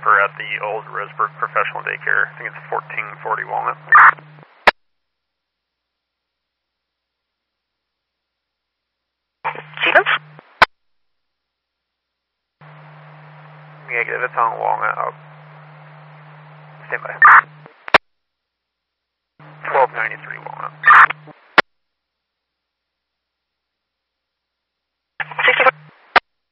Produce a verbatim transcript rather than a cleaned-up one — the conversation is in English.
Jasper at the old Roseburg Professional Daycare. I think it's fourteen forty Walnut. Stevens? Negative, it's on Walnut. I'll stand by. twelve ninety-three Walnut.